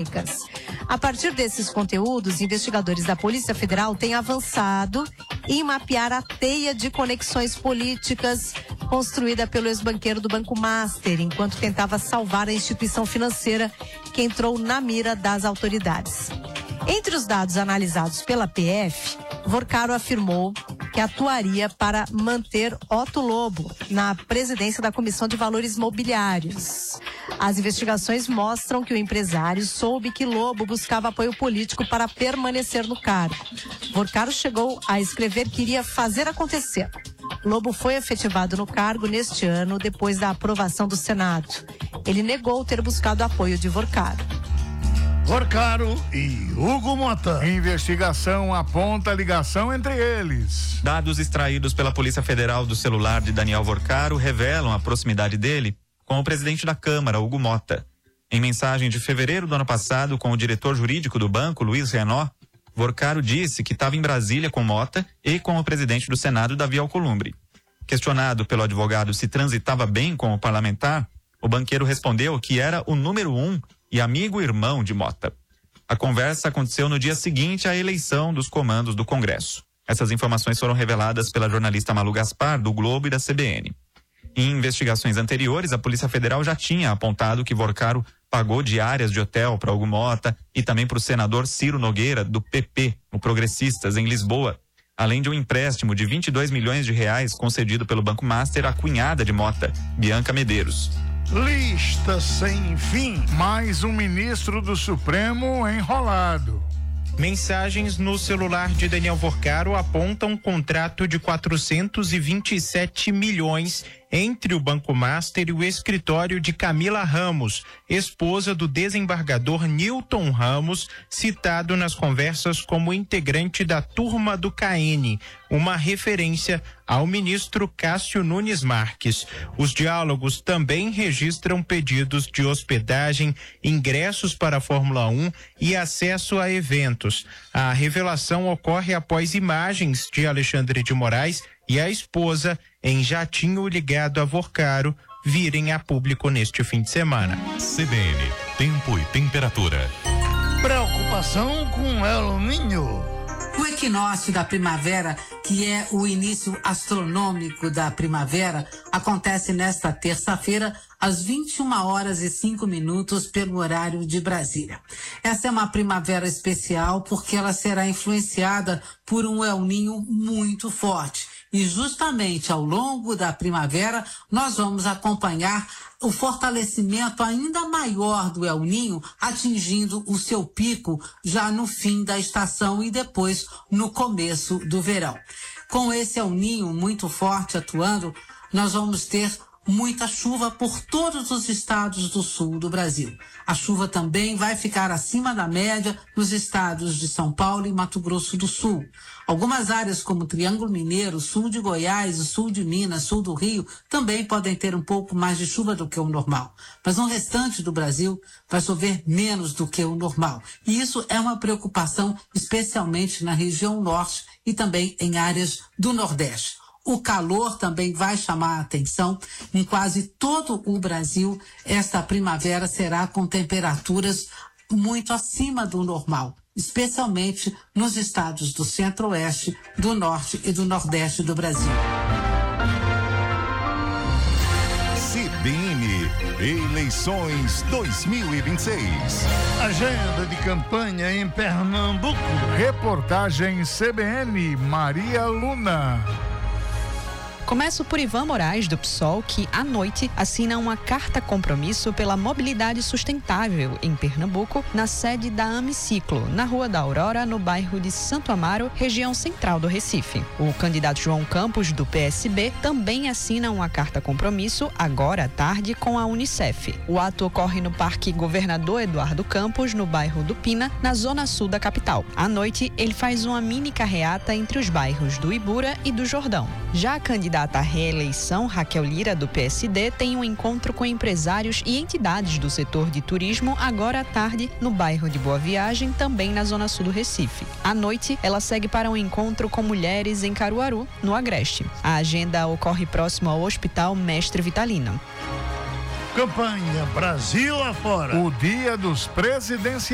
políticas. A partir desses conteúdos, investigadores da Polícia Federal têm avançado em mapear a teia de conexões políticas construída pelo ex-banqueiro do Banco Master, enquanto tentava salvar a instituição financeira que entrou na mira das autoridades. Entre os dados analisados pela PF, Vorcaro afirmou que atuaria para manter Otto Lobo na presidência da Comissão de Valores Mobiliários. As investigações mostram que o empresário soube que Lobo buscava apoio político para permanecer no cargo. Vorcaro chegou a escrever que iria fazer acontecer. Lobo foi efetivado no cargo neste ano, depois da aprovação do Senado. Ele negou ter buscado apoio de Vorcaro. Vorcaro e Hugo Mota. Investigação aponta a ligação entre eles. Dados extraídos pela Polícia Federal do celular de Daniel Vorcaro revelam a proximidade dele com o presidente da Câmara, Hugo Mota. Em mensagem de fevereiro do ano passado com o diretor jurídico do banco, Luiz Renó, Vorcaro disse que estava em Brasília com Mota e com o presidente do Senado, Davi Alcolumbre. Questionado pelo advogado se transitava bem com o parlamentar, o banqueiro respondeu que era o número 1 e amigo irmão de Mota. A conversa aconteceu no dia seguinte à eleição dos comandos do Congresso. Essas informações foram reveladas pela jornalista Malu Gaspar, do Globo e da CBN. Em investigações anteriores, a Polícia Federal já tinha apontado que Vorcaro pagou diárias de hotel para Hugo Mota e também para o senador Ciro Nogueira, do PP, o Progressistas, em Lisboa, além de um empréstimo de 22 milhões de reais concedido pelo Banco Master à cunhada de Mota, Bianca Medeiros. Lista sem fim. Mais um ministro do Supremo enrolado. Mensagens no celular de Daniel Vorcaro apontam um contrato de 427 milhões entre o Banco Master e o escritório de Camila Ramos, esposa do desembargador Newton Ramos, citado nas conversas como integrante da turma do CAN, uma referência ao ministro Cássio Nunes Marques. Os diálogos também registram pedidos de hospedagem, ingressos para a Fórmula 1 e acesso a eventos. A revelação ocorre após imagens de Alexandre de Moraes e a esposa em jatinho ligado a Vorcaro virem a público neste fim de semana. CBN, tempo e temperatura. Preocupação com El Niño. O equinócio da primavera, que é o início astronômico da primavera, acontece nesta terça-feira, às 21h05 pelo horário de Brasília. Essa é uma primavera especial porque ela será influenciada por um El Niño muito forte. E justamente ao longo da primavera, nós vamos acompanhar o fortalecimento ainda maior do El Niño, atingindo o seu pico já no fim da estação e depois no começo do verão. Com esse El Niño muito forte atuando, nós vamos ter muita chuva por todos os estados do sul do Brasil. A chuva também vai ficar acima da média nos estados de São Paulo e Mato Grosso do Sul. Algumas áreas como Triângulo Mineiro, sul de Goiás, sul de Minas, sul do Rio, também podem ter um pouco mais de chuva do que o normal. Mas no restante do Brasil vai chover menos do que o normal. E isso é uma preocupação, especialmente na região norte e também em áreas do Nordeste. O calor também vai chamar a atenção. Em quase todo o Brasil, esta primavera será com temperaturas muito acima do normal, especialmente nos estados do Centro-Oeste, do Norte e do Nordeste do Brasil. CBN, eleições 2026. Agenda de campanha em Pernambuco. Reportagem CBN, Maria Luna. Começo por Ivan Moraes, do PSOL, que, à noite, assina uma carta-compromisso pela mobilidade sustentável em Pernambuco, na sede da Amiciclo, na Rua da Aurora, no bairro de Santo Amaro, região central do Recife. O candidato João Campos, do PSB, também assina uma carta-compromisso, agora à tarde, com a Unicef. O ato ocorre no Parque Governador Eduardo Campos, no bairro do Pina, na zona sul da capital. À noite, ele faz uma mini carreata entre os bairros do Ibura e do Jordão. Já a candidata à reeleição, Raquel Lira, do PSD, tem um encontro com empresários e entidades do setor de turismo agora à tarde no bairro de Boa Viagem, também na zona sul do Recife. À noite, ela segue para um encontro com mulheres em Caruaru, no Agreste. A agenda ocorre próximo ao Hospital Mestre Vitalino. Campanha Brasil afora. O dia dos presidenciais.